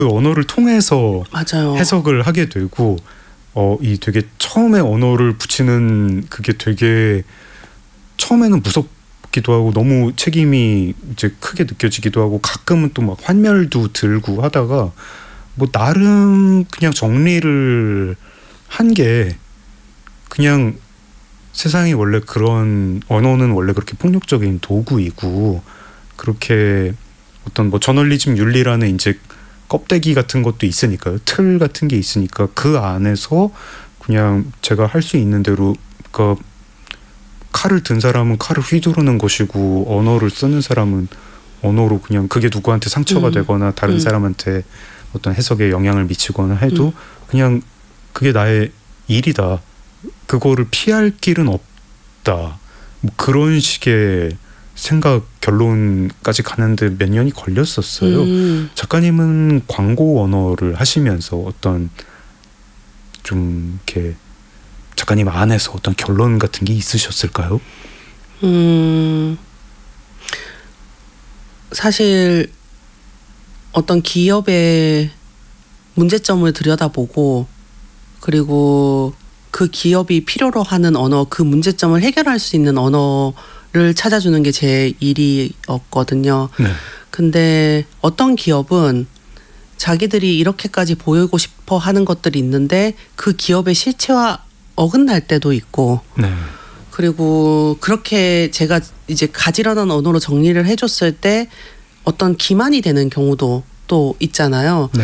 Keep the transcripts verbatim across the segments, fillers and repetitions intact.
그 언어를 통해서 맞아요. 해석을 하게 되고 어, 이 되게 처음에 언어를 붙이는 그게 되게 처음에는 무섭기도 하고 너무 책임이 이제 크게 느껴지기도 하고 가끔은 또 막 환멸도 들고 하다가 뭐 나름 그냥 정리를 한 게 그냥 세상이 원래 그런 언어는 원래 그렇게 폭력적인 도구이고 그렇게 어떤 뭐 저널리즘 윤리라는 이제 껍데기 같은 것도 있으니까요. 틀 같은 게 있으니까 그 안에서 그냥 제가 할 수 있는 대로 그러니까 칼을 든 사람은 칼을 휘두르는 것이고 언어를 쓰는 사람은 언어로 그냥 그게 누구한테 상처가 음. 되거나 다른 음. 사람한테 어떤 해석에 영향을 미치거나 해도 음. 그냥 그게 나의 일이다. 그거를 피할 길은 없다. 뭐 그런 식의 생각 결론까지 가는데 몇 년이 걸렸었어요. 음. 작가님은 광고 언어를 하시면서 어떤 좀 이렇게 작가님 안에서 어떤 결론 같은 게 있으셨을까요? 음, 사실 어떤 기업의 문제점을 들여다보고 그리고 그 기업이 필요로 하는 언어, 그 문제점을 해결할 수 있는 언어를 찾아주는 게 제 일이었거든요. 네. 근데 어떤 기업은 자기들이 이렇게까지 보이고 싶어 하는 것들이 있는데 그 기업의 실체와 어긋날 때도 있고 네. 그리고 그렇게 제가 이제 가지런한 언어로 정리를 해줬을 때 어떤 기만이 되는 경우도 또 있잖아요. 네.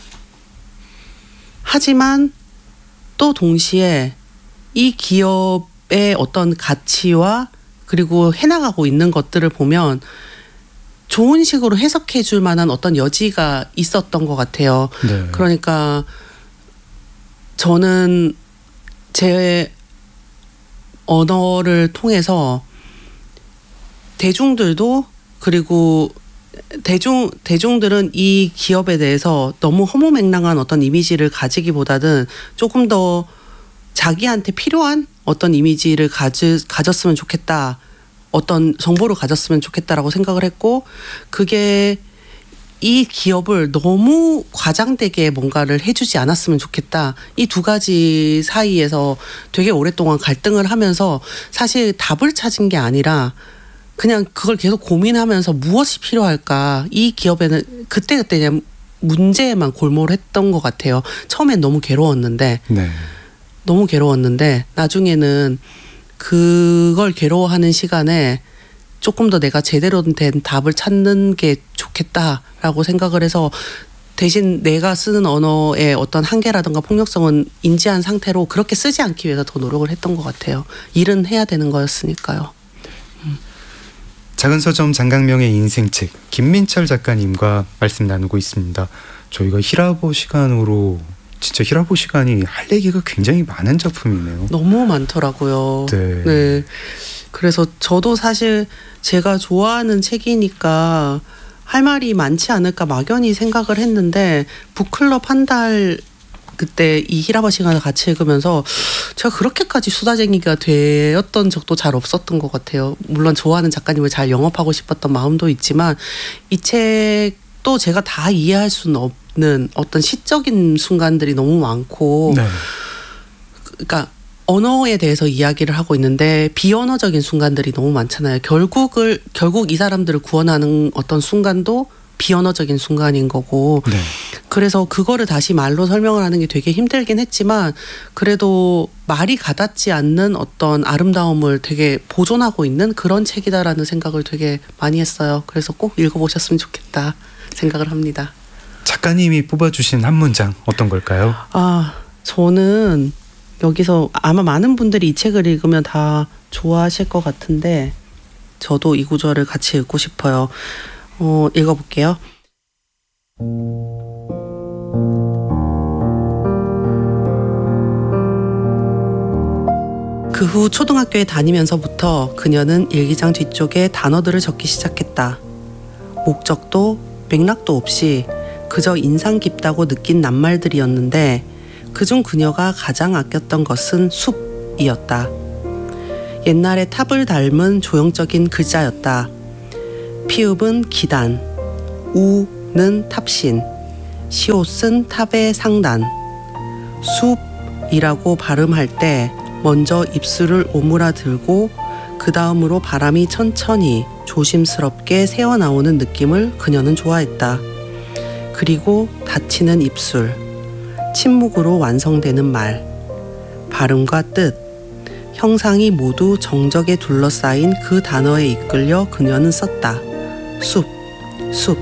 하지만 또 동시에 이 기업의 어떤 가치와 그리고 해나가고 있는 것들을 보면 좋은 식으로 해석해 줄 만한 어떤 여지가 있었던 것 같아요. 네. 그러니까 저는 제 언어를 통해서 대중들도 그리고 대중, 대중들은 이 기업에 대해서 너무 허무맹랑한 어떤 이미지를 가지기보다는 조금 더 자기한테 필요한 어떤 이미지를 가지, 가졌으면 좋겠다. 어떤 정보를 가졌으면 좋겠다라고 생각을 했고 그게 이 기업을 너무 과장되게 뭔가를 해주지 않았으면 좋겠다. 이 두 가지 사이에서 되게 오랫동안 갈등을 하면서 사실 답을 찾은 게 아니라 그냥 그걸 계속 고민하면서 무엇이 필요할까. 이 기업에는 그때그때 그냥 문제에만 골몰했던 것 같아요. 처음엔 너무 괴로웠는데 네. 너무 괴로웠는데 나중에는 그걸 괴로워하는 시간에 조금 더 내가 제대로 된 답을 찾는 게 좋겠다라고 생각을 해서 대신 내가 쓰는 언어의 어떤 한계라든가 폭력성은 인지한 상태로 그렇게 쓰지 않기 위해서 더 노력을 했던 것 같아요. 일은 해야 되는 거였으니까요. 음. 작은 서점 장강명의 인생책 김민철 작가님과 말씀 나누고 있습니다. 저희가 히라보 시간으로 진짜 히라보 시간이 할 얘기가 굉장히 많은 작품이네요. 너무 많더라고요. 네. 네. 그래서 저도 사실 제가 좋아하는 책이니까 할 말이 많지 않을까 막연히 생각을 했는데 북클럽 한 달 그때 이 히라바 시간을 같이 읽으면서 제가 그렇게까지 수다쟁이가 되었던 적도 잘 없었던 것 같아요. 물론 좋아하는 작가님을 잘 영업하고 싶었던 마음도 있지만 이 책도 제가 다 이해할 수는 없는 어떤 시적인 순간들이 너무 많고 네. 그러니까 언어에 대해서 이야기를 하고 있는데 비언어적인 순간들이 너무 많잖아요. 결국을 결국 이 사람들을 구원하는 어떤 순간도 비언어적인 순간인 거고 네. 그래서 그거를 다시 말로 설명을 하는 게 되게 힘들긴 했지만 그래도 말이 가닿지 않는 어떤 아름다움을 되게 보존하고 있는 그런 책이다라는 생각을 되게 많이 했어요. 그래서 꼭 읽어보셨으면 좋겠다 생각을 합니다. 작가님이 뽑아주신 한 문장 어떤 걸까요? 아, 저는 여기서 아마 많은 분들이 이 책을 읽으면 다 좋아하실 것 같은데 저도 이 구절을 같이 읽고 싶어요. 어, 읽어볼게요. 그 후 초등학교에 다니면서부터 그녀는 일기장 뒤쪽에 단어들을 적기 시작했다. 목적도 맥락도 없이 그저 인상 깊다고 느낀 낱말들이었는데 그중 그녀가 가장 아꼈던 것은 숲이었다. 옛날에 탑을 닮은 조형적인 글자였다. 피읍은 기단, 우는 탑신, 시옷은 탑의 상단. 숲이라고 발음할 때 먼저 입술을 오므라들고 그 다음으로 바람이 천천히 조심스럽게 새어나오는 느낌을 그녀는 좋아했다. 그리고 닫히는 입술, 침묵으로 완성되는 말, 발음과 뜻, 형상이 모두 정적에 둘러싸인 그 단어에 이끌려 그녀는 썼다. 숲, 숲.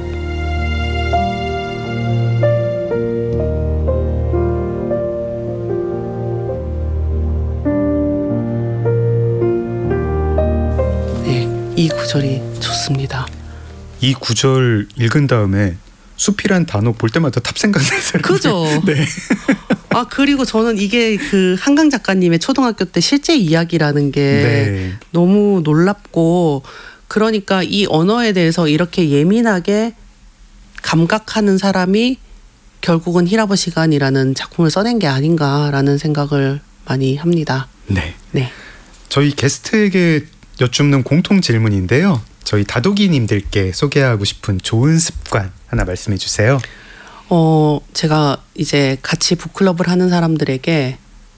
네, 이 구절이 좋습니다. 이 구절 읽은 다음에 숲이란 단어 볼 때마다 탑 생각나서요. 그죠? 네. 아 그리고 저는 이게 그 한강 작가님의 초등학교 때 실제 이야기라는 게 네. 너무 놀랍고, 그러니까 이 언어에 대해서 이렇게 예민하게 감각하는 사람이 결국은 히라버 시간이라는 작품을 써낸 게 아닌가라는 생각을 많이 합니다. 네. 네. 저희 게스트에게 여쭙는 공통 질문인데요. 저희 다독이님들께 소개하고 싶은 좋은 습관 하나 말씀해 주세요. 어, 제가 이제 같이 북클럽을 하는 사람들에게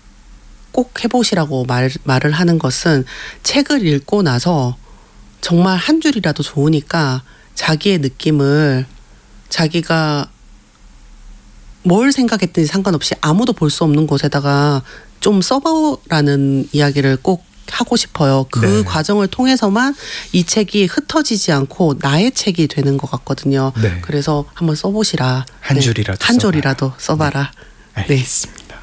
꼭 해보시라고 말, 말을 하는 것은, 책을 읽고 나서 정말 한 줄이라도 좋으니까 자기의 느낌을, 자기가 뭘 생각했든지 상관없이 아무도 볼 수 없는 곳에다가 좀 써보라는 이야기를 꼭 하고 싶어요. 그 네. 과정을 통해서만 이 책이 흩어지지 않고 나의 책이 되는 것 같거든요. 네. 그래서 한번 써보시라. 한 네. 줄이라도 한 줄이라도 써봐라. 네. 알겠습니다. 네.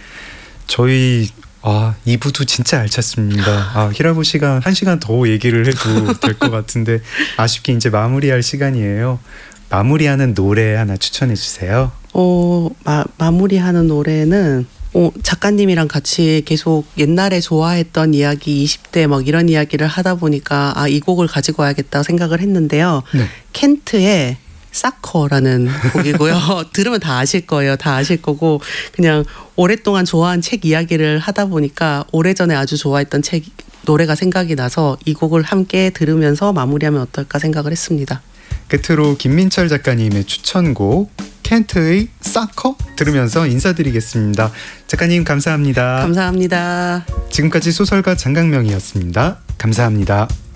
저희 아, 이 부도 진짜 알찼습니다. 아, 히라보 시간 한 시간 더 얘기를 해도 될 것 같은데 아쉽게 이제 마무리할 시간이에요. 마무리하는 노래 하나 추천해 주세요. 어, 마, 마무리하는 노래는 어, 작가님이랑 같이 계속 옛날에 좋아했던 이야기, 이십 대 막 이런 이야기를 하다 보니까 아, 이 곡을 가지고 와야겠다 생각을 했는데요. 네. 켄트의 사커라는 곡이고요. 들으면 다 아실 거예요. 다 아실 거고, 그냥 오랫동안 좋아한 책 이야기를 하다 보니까 오래전에 아주 좋아했던 책 노래가 생각이 나서 이 곡을 함께 들으면서 마무리하면 어떨까 생각을 했습니다. 끝으로 김민철 작가님의 추천곡 켄트의 사커 들으면서 인사드리겠습니다. 작가님 감사합니다. 감사합니다. 지금까지 소설가 장강명이었습니다. 감사합니다.